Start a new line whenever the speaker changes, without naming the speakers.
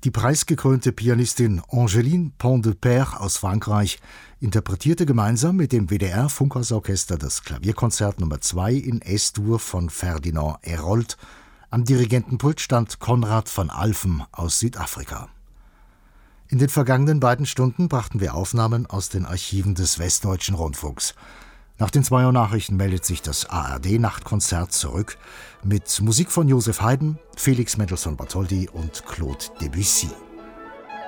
Die preisgekrönte Pianistin Angeline Pont-de-Père aus Frankreich interpretierte gemeinsam mit dem WDR-Funkhausorchester das Klavierkonzert Nummer 2 in S-Dur von Ferdinand Hérold. Am Dirigentenpult stand Konrad van Alphen aus Südafrika. In den vergangenen beiden Stunden brachten wir Aufnahmen aus den Archiven des Westdeutschen Rundfunks. Nach den 2 Uhr Nachrichten meldet sich das ARD-Nachtkonzert zurück mit Musik von Joseph Haydn, Felix Mendelssohn Bartholdy und Claude Debussy.